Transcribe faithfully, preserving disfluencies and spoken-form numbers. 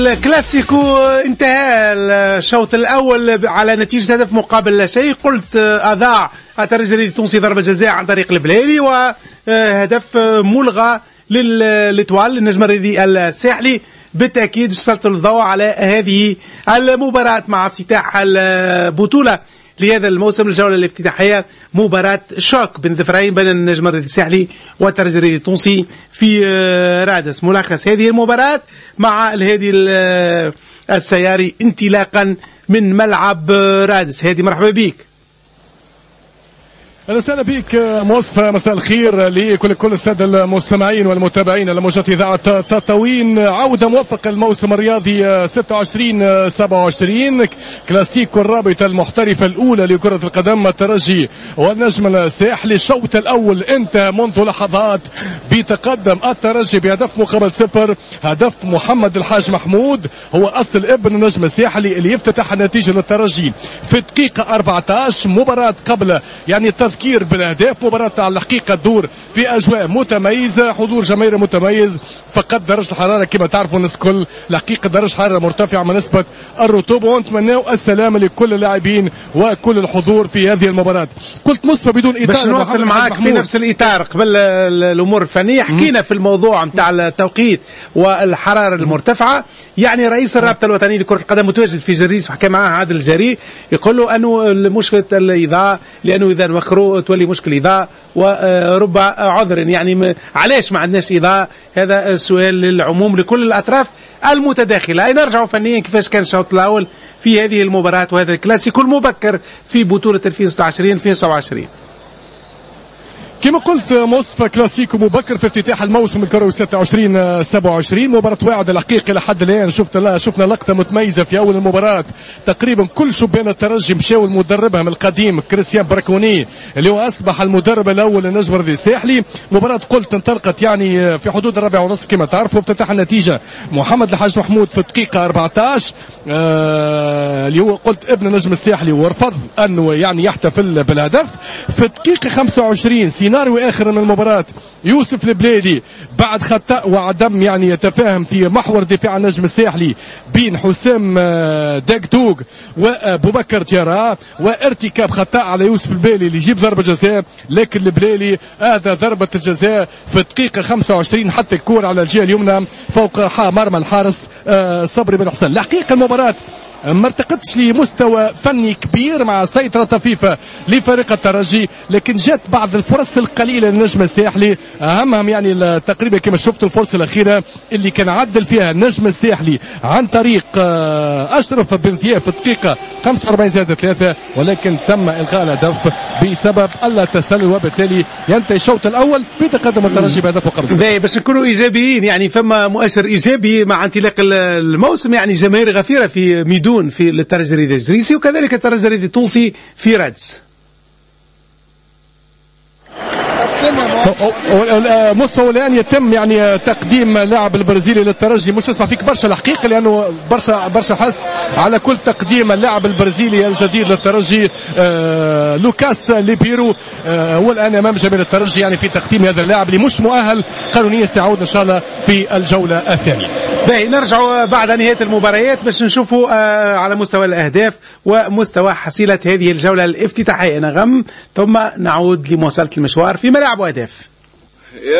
الكلاسيكو انتهى الشوط الاول على نتيجه هدف مقابل لا شيء. قلت اضاع الترجي التونسي ضربه جزاء عن طريق البليلي وهدف ملغى للإتوال النجم الرياضي الساحلي. بالتاكيد سلط الضوء على هذه المباراه مع افتتاح البطوله لهذا الموسم. الجوله الافتتاحيه مباراه شوك بين ظفرين بين النجم الرياضي الساحلي والترجي الرياضي التونسي في رادس. ملخص هذه المباراه مع الهادي السياري انطلاقا من ملعب رادس. هادي مرحبا بك. اهلا وسهلا بك مصطفى، مساء الخير لكل كل الساده المستمعين والمتابعين على موجات اذاعه تطاوين. عوده موفقه الموسم الرياضي ستة وعشرين سبعة وعشرين، كلاسيكو الرابطه المحترفه الاولى لكره القدم الترجي والنجم الساحلي. الشوط الاول انتهى منذ لحظات بتقدم الترجي بهدف مقابل صفر. هدف محمد الحاج محمود هو اصل ابن النجم الساحلي اللي يفتتح النتيجه للترجي في الدقيقه أربعة عشر. مباراه قبل يعني تذكير بالاهداف، مباراه على الحقيقه تدور في اجواء متميزه، حضور جماهيري متميز، فقد درجه الحراره كما تعرفوا الناس الكل الحقيقه درجه حراره مرتفعه من نسبه الرطوبه، ونتمنى السلامه لكل اللاعبين وكل الحضور في هذه المباراه. قلت مصطفى بدون اطار باش نواصل معاك في نفس الاطار قبل الامور الفنيه. حكينا في الموضوع نتاع التوقيت والحراره المرتفعه. يعني رئيس الرابطه الوطنيه لكره القدم متواجد في جريس وحكى معاه عادل الجري، يقول له انه مشكله الاضاءه، لانه اذا نوخروا تولي مشكل إضاءة ورب عذر. يعني علاش ما عندناش إضاءة؟ هذا السؤال للعموم لكل الأطراف المتداخلة. أي نرجع فنيا كيفاش كان الشوط الأول في هذه المباراة وهذا الكلاسيكو المبكر في بطولة ألفين وستة وعشرين ألفين وسبعة وعشرين. كما قلت مصطفى، كلاسيكو مبكر في افتتاح الموسم الكروي ستة وعشرين سبعة وعشرين. مباراة واعدة الحقيقة لحد الآن. شفت لا شفنا لقطة متميزة في أول المباراة، تقريبا كل شبان الترجي مشاو لمدربهم القديم كريستيان براكوني اللي هو أصبح المدرب الأول للنجم الرياضي الساحلي. مباراة قلت انطلقت يعني في حدود الرابعة ونصف كما تعرفوا. افتتح النتيجة محمد الحاج محمود في الدقيقة أربعة عشر، آه اللي هو قلت ابن النجم الساحلي ورفض أنه يعني يحتفل بالهدف. في الدقيقة خمسة وعشرين سيناريو اخر من المباراه، يوسف البليدي بعد خطا وعدم يعني يتفاهم في محور دفاع النجم الساحلي بين حسام داكدوغ وابو بكر تيارا، وارتكاب خطا على يوسف البليلي اللي يجيب ضربه جزاء. لكن البليلي هذا ضربه الجزاء في الدقيقه خمسة وعشرين، حتى الكره على الجهه اليمنى فوق مرمى الحارس صبري بن حسن. الحقيقه المباراه ما ارتقتش لمستوى فني كبير مع سيطرة طفيفة لفريق الترجي، لكن جات بعض الفرص القليلة للنجم الساحلي. أهمهم يعني تقريبا كما شفت الفرصة الأخيرة اللي كان عدل فيها النجم الساحلي عن طريق أشرف بن ثياب في الدقيقة خمسة وأربعين زائد ثلاثة، ولكن تم إلغاء الهدف بسبب الا تسلل، وبالتالي ينتهي الشوط الأول بتقدم الترجي بهدف مقابل. باش نكونوا إيجابيين، يعني فما مؤشر إيجابي مع انطلاق الموسم. يعني جماهير غفيرة في ميدون في الترجي الرياضي الجريسي، وكذلك الترجي الرياضي التونسي في رادس. مستوى الان يتم يعني تقديم لاعب البرازيلي للترجي. مش اسمع فيك برشا الحقيقه، لانه برشا برشا حس على كل تقديم اللاعب البرازيلي الجديد للترجي آه لوكاس ليبيرو. آه هو الان امام جماهير الترجي يعني في تقديم هذا اللاعب اللي مش مؤهل قانونيا، سيعود ان شاء الله في الجوله الثانيه. باهي نرجعوا بعد نهايه المباريات باش نشوفوا آه على مستوى الاهداف ومستوى حصيله هذه الجوله الافتتاحيه نغم، ثم نعود لمواصله المشوار في ملاعب واهداف.